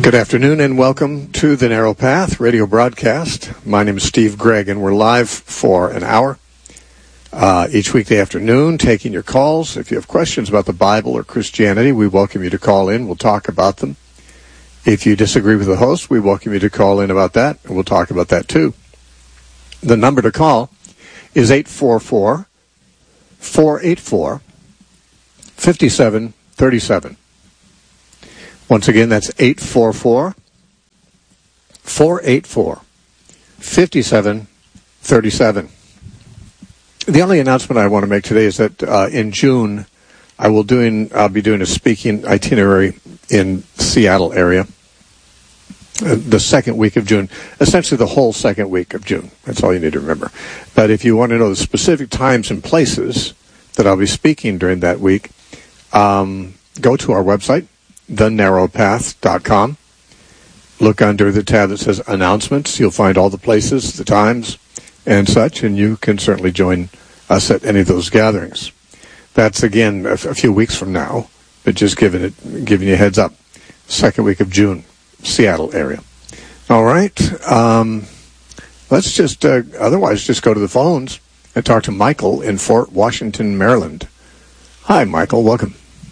Good afternoon and welcome to the Narrow Path radio broadcast. My name is Steve Gregg and we're live for an hour each weekday afternoon taking your calls. If you have questions about the Bible or Christianity, we welcome you to call in. We'll talk about them. If you disagree with the host, we welcome you to call in about that, and we'll talk about that too. The number to call is 844-484-5737. Once again, that's 844-484-5737. The only announcement I want to make today is that in June, I'll be doing a speaking itinerary in Seattle area. The second week of June, essentially the whole second week of June. That's all you need to remember. But if you want to know the specific times and places that I'll be speaking during that week, go to our website, thenarrowpath.com. Look under the tab that says announcements. You'll find all the places, the times, and such, and you can certainly join us at any of those gatherings. That's, again, a few weeks from now, but just giving you a heads up. Second week of June, Seattle area. All right. Let's just, otherwise, just go to the phones and talk to Michael in Fort Washington, Maryland. Hi, Michael. Welcome.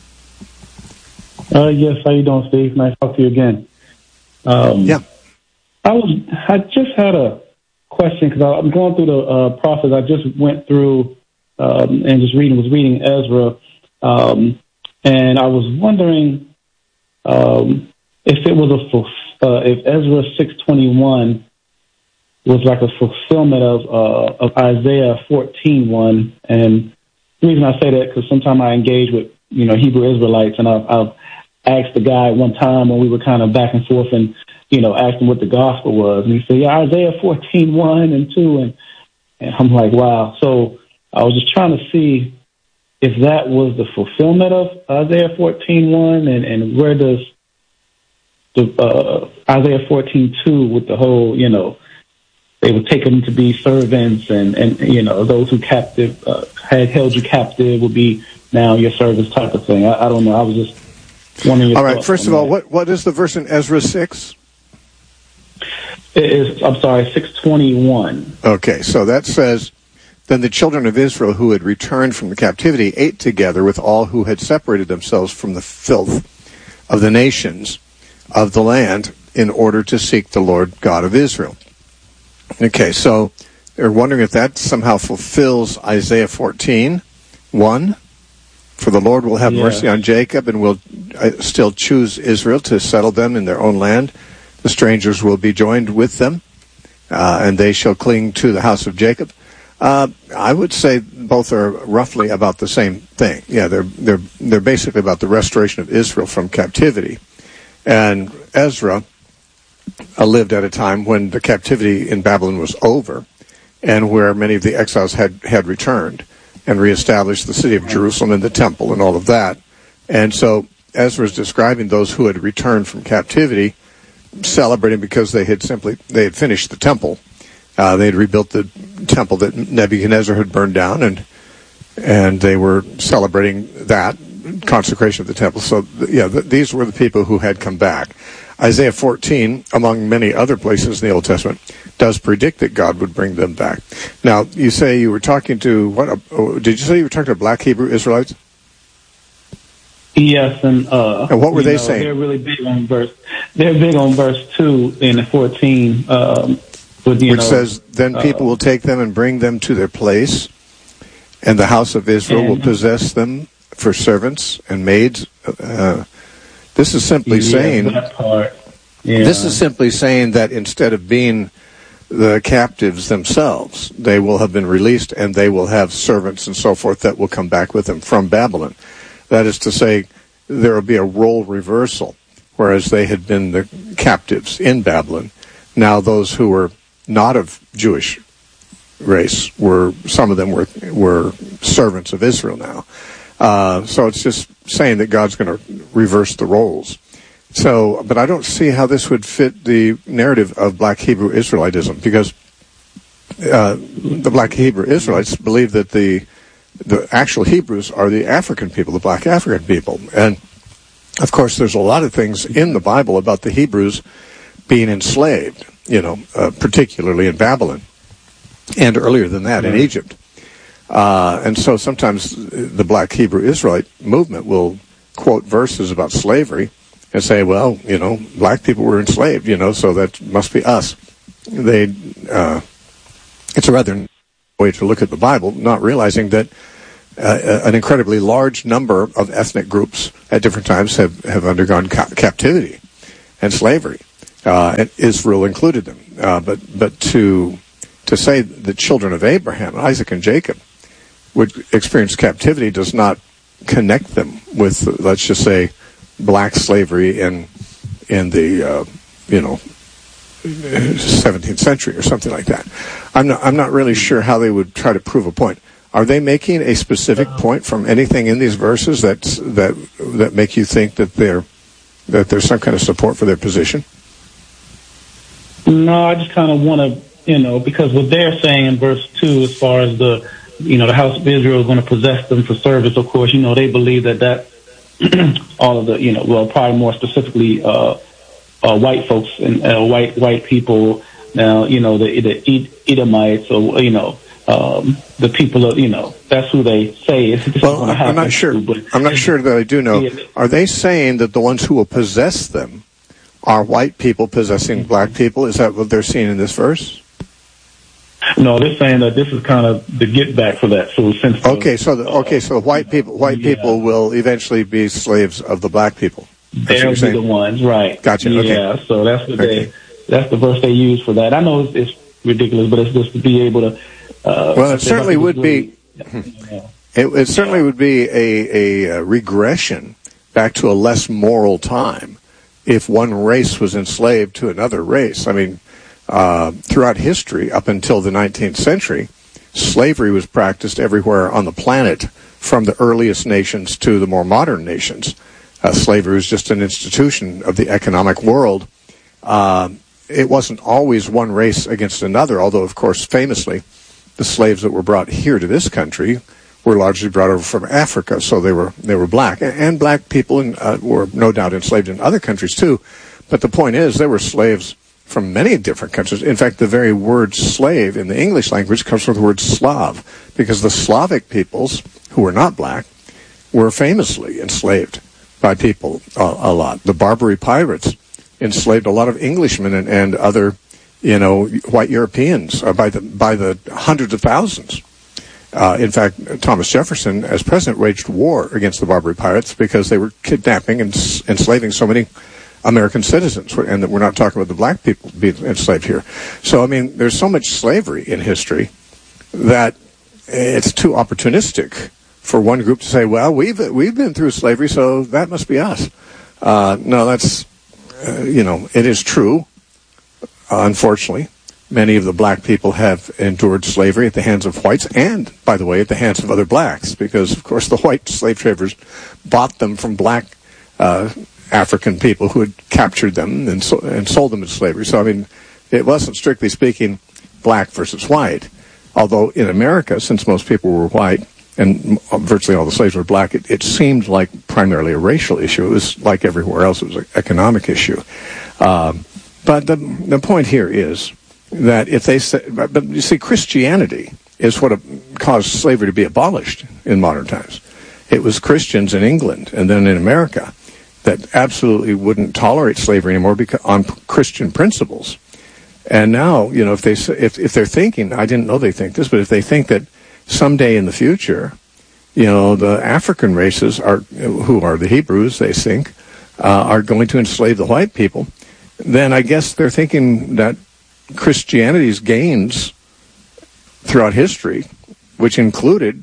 Yes, how you doing, Steve? Nice to talk to you again. Yeah. I just had a question because I'm going through the process. I just went through and was reading Ezra, and I was wondering if it was if Ezra 6:21 was like a fulfillment of Isaiah 14:1. And the reason I say that because sometimes I engage with Hebrew Israelites, and I've asked the guy one time when we were kind of back and forth and, asked him what the gospel was. And he said, yeah, Isaiah 14:1 and 2. And I'm like, wow. So I was just trying to see if that was the fulfillment of Isaiah 14:1 and where does the Isaiah 14:2 with the whole, they would take them to be servants and those who captive had held you captive would be now your servants type of thing. I don't know. I was just wondering. All right. First of all, what is the verse in Ezra 6? It is, 6:21. Okay. So that says, then the children of Israel who had returned from the captivity ate together with all who had separated themselves from the filth of the nations of the land in order to seek the Lord God of Israel. Okay. So they're wondering if that somehow fulfills Isaiah 14:1. For the Lord will have mercy on Jacob and will still choose Israel to settle them in their own land. The strangers will be joined with them, and they shall cling to the house of Jacob. I would say both are roughly about the same thing. Yeah, they're basically about the restoration of Israel from captivity. And Ezra lived at a time when the captivity in Babylon was over, and where many of the exiles had returned and reestablished the city of Jerusalem and the temple and all of that. And so Ezra is describing those who had returned from captivity, celebrating because they had finished the temple. They had rebuilt the temple that Nebuchadnezzar had burned down, and they were celebrating that consecration of the temple. So these were the people who had come back. Isaiah 14, among many other places in the Old Testament, does predict that God would bring them back. Now, you say you were talking to did you say you were talking to black Hebrew Israelites? Yes, and what were they saying? They're really big on verse 2 in the 14, which says, "Then people will take them and bring them to their place, and the house of Israel will possess them for servants and maids." This is simply saying. That part. Yeah. This is simply saying that instead of being the captives themselves, they will have been released, and they will have servants and so forth that will come back with them from Babylon. That is to say, there will be a role reversal, whereas they had been the captives in Babylon. Now those who were not of Jewish race some of them were servants of Israel now. So it's just saying that God's going to reverse the roles. So, but I don't see how this would fit the narrative of black Hebrew Israelitism, because the black Hebrew Israelites believe that the actual Hebrews are the African people, the black African people. And Of course, there's a lot of things in the Bible about the Hebrews being enslaved, particularly in Babylon, and earlier than that in Egypt. And so sometimes the Black Hebrew Israelite movement will quote verses about slavery and say, well, black people were enslaved, so that must be us. It's a rather way to look at the Bible, not realizing that an incredibly large number of ethnic groups at different times have undergone captivity and slavery, and Israel included them. But to say the children of Abraham, Isaac and Jacob, would experience captivity does not connect them with, let's just say, black slavery in the 17th century or something like that. I'm not really sure how they would try to prove a point. Are they making a specific point from anything in these verses that make you think that there's some kind of support for their position? No, I just kind of want to, because what they're saying in verse 2, as far as the house of Israel is going to possess them for service, of course, they believe that all of the, probably more specifically, white folks and white people, now, the Edomites, or, the people of, that's who they say. Well, I'm not sure. I'm not sure that I do know. Are they saying that the ones who will possess them are white people possessing black people? Is that what they're seeing in this verse? No, they're saying that this is kind of the get back for that. So since so white people will eventually be slaves of the black people. They'll be the ones, right? Gotcha. Yeah, okay. So that's what that's the verse they use for that. I know it's ridiculous, but it's just to be able to. Well, it certainly would be. It certainly would be a regression back to a less moral time if one race was enslaved to another race. I mean, throughout history, up until the 19th century, slavery was practiced everywhere on the planet, from the earliest nations to the more modern nations. Slavery was just an institution of the economic world. It wasn't always one race against another, although, of course, famously, the slaves that were brought here to this country were largely brought over from Africa, so they were black. And black people were no doubt enslaved in other countries, too. But the point is, there were slaves from many different countries. In fact, the very word slave in the English language comes from the word Slav, because the Slavic peoples, who were not black, were famously enslaved by people a lot. The Barbary pirates enslaved a lot of Englishmen and other, white Europeans by the hundreds of thousands. In fact, Thomas Jefferson, as president, waged war against the Barbary pirates because they were kidnapping and enslaving so many American citizens, and we're not talking about the black people being enslaved here. So, I mean, there's so much slavery in history that it's too opportunistic for one group to say, well, we've been through slavery, so that must be us. No, that's, it is true. Unfortunately, many of the black people have endured slavery at the hands of whites and, by the way, at the hands of other blacks, because, of course, the white slave traders bought them from black African people who had captured them and sold them into slavery. So, I mean, it wasn't, strictly speaking, black versus white. Although in America, since most people were white and virtually all the slaves were black, it seemed like primarily a racial issue. It was like everywhere else. It was an economic issue. But the point here is that if they say, but you see, Christianity is what caused slavery to be abolished in modern times. It was Christians in England and then in America that absolutely wouldn't tolerate slavery anymore on Christian principles. And now, if they're thinking, I didn't know they think this, but if they think that someday in the future, the African races who are the Hebrews, they think, are going to enslave the white people, then I guess they're thinking that Christianity's gains throughout history, which included,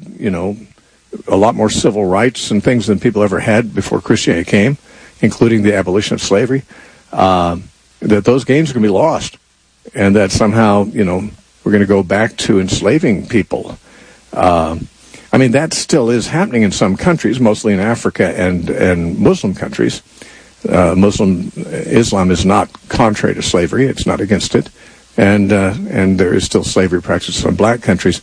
a lot more civil rights and things than people ever had before Christianity came, including the abolition of slavery, that those gains are going to be lost. And that somehow, we're going to go back to enslaving people. I mean, that still is happening in some countries, mostly in Africa and Muslim countries. Islam is not contrary to slavery; it's not against it, and there is still slavery practiced in black countries.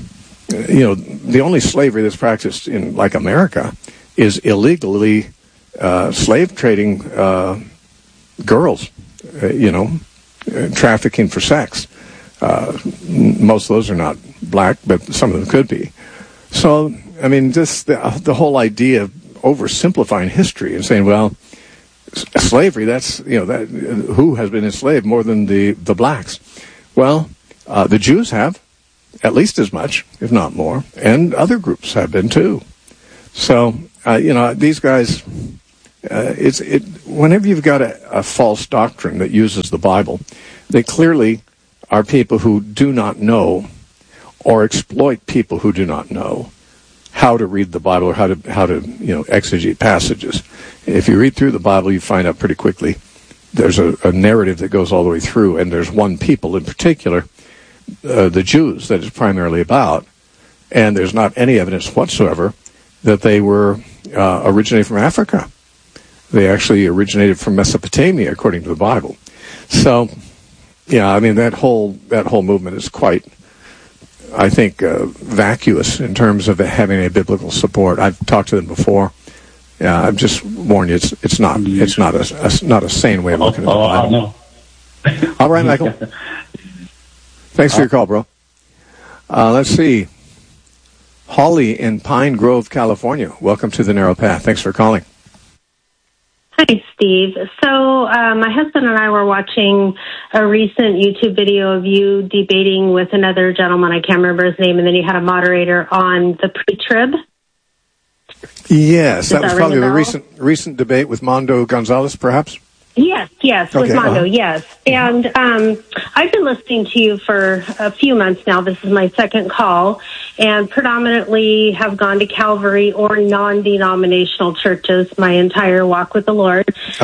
The only slavery that's practiced in, like, America, is illegally slave trading girls, trafficking for sex. Most of those are not black, but some of them could be. So, I mean, just the whole idea of oversimplifying history and saying, well, slavery, that's, who has been enslaved more than the blacks? Well, the Jews have, at least as much, if not more, and other groups have been too. So, these guys, whenever you've got a false doctrine that uses the Bible, they clearly are people who do not know or exploit people who do not know how to read the Bible or how to exegete passages. If you read through the Bible, you find out pretty quickly there's a narrative that goes all the way through, and there's one people in particular, the Jews, that it's primarily about, and there's not any evidence whatsoever that they were originated from Africa. They actually originated from Mesopotamia, according to the Bible. So, I mean, that whole movement is quite, I think, vacuous in terms of having a biblical support. I've talked to them before. I've just warned you, it's not a sane way of looking at the Bible. No. All right, Michael. Thanks for your call, bro. Let's see. Holly in Pine Grove, California. Welcome to the Narrow Path. Thanks for calling. Hi, Steve. So my husband and I were watching a recent YouTube video of you debating with another gentleman. I can't remember his name. And then you had a moderator on the pre-trib. Yes, that was probably the recent debate with Mondo Gonzalez, perhaps? Yes, with Mondo, yes. And I've been listening to you for a few months now. This is my second call, and predominantly have gone to Calvary or non-denominational churches my entire walk with the Lord.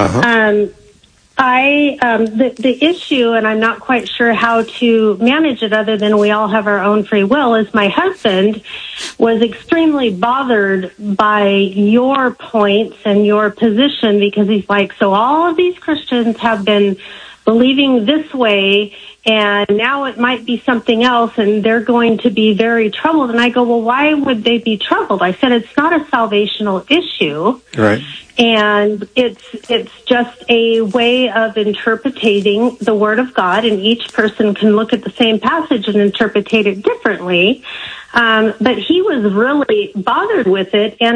The issue, and I'm not quite sure how to manage it other than we all have our own free will, is my husband was extremely bothered by your points and your position, because he's like, so all of these Christians have been believing this way, and now it might be something else, and they're going to be very troubled. And I go, well, why would they be troubled? I said, it's not a salvational issue. Right. And it's just a way of interpreting the Word of God, and each person can look at the same passage and interpret it differently. But he was really bothered with it, and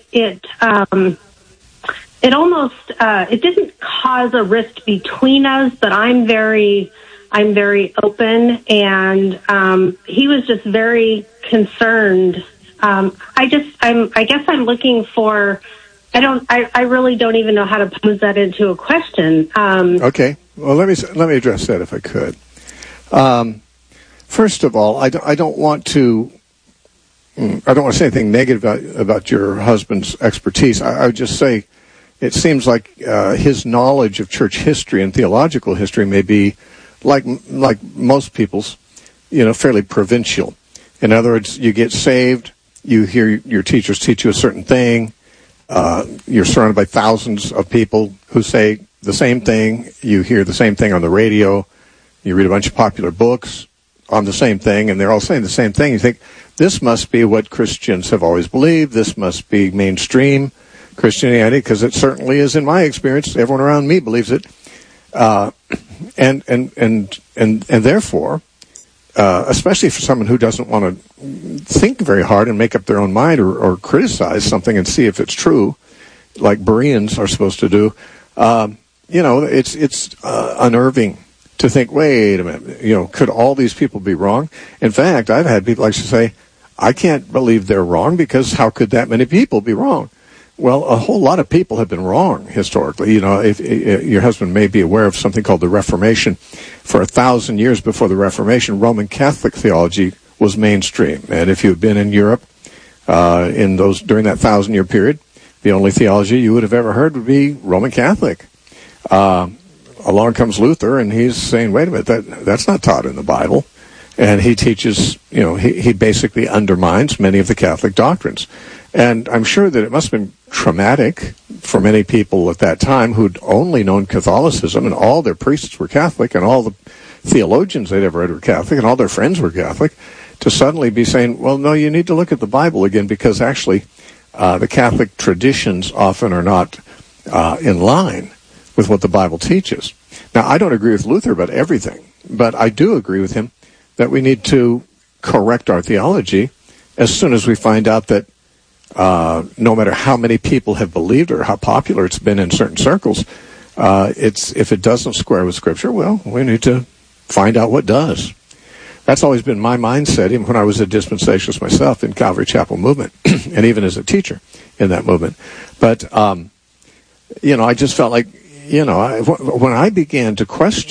it almost it didn't cause a rift between us, but I'm very open, and he was just very concerned. I guess I'm looking for. I really don't even know how to pose that into a question. Okay. Well, let me address that if I could. First of all, I don't want to say anything negative about your husband's expertise. I would just say it seems like his knowledge of church history and theological history may be like most people's, fairly provincial. In other words, you get saved, you hear your teachers teach you a certain thing. You're surrounded by thousands of people who say the same thing. You hear the same thing on the radio. You read a bunch of popular books on the same thing, and they're all saying the same thing. You think, this must be what Christians have always believed. This must be mainstream Christianity, because it certainly is in my experience. Everyone around me believes it. And therefore, especially for someone who doesn't want to think very hard and make up their own mind or criticize something and see if it's true, like Bereans are supposed to do, it's unnerving to think, wait a minute, could all these people be wrong? In fact, I've had people actually say, I can't believe they're wrong, because how could that many people be wrong? Well, a whole lot of people have been wrong historically. If your husband may be aware of something called the Reformation. For 1,000 years before the Reformation, Roman Catholic theology was mainstream. And if you've been in Europe during that 1,000-year period, the only theology you would have ever heard would be Roman Catholic. Along comes Luther, and he's saying, wait a minute, that's not taught in the Bible. And he teaches, he basically undermines many of the Catholic doctrines. And I'm sure that it must have been traumatic for many people at that time who'd only known Catholicism, and all their priests were Catholic, and all the theologians they'd ever read were Catholic, and all their friends were Catholic, to suddenly be saying, well, no, you need to look at the Bible again, because actually the Catholic traditions often are not in line with what the Bible teaches. Now, I don't agree with Luther about everything, but I do agree with him that we need to correct our theology as soon as we find out that no matter how many people have believed or how popular it's been in certain circles, if it doesn't square with Scripture, well, we need to find out what does. That's always been my mindset, even when I was a dispensationalist myself in Calvary Chapel movement, and even as a teacher in that movement. But, I just felt like, when I began to question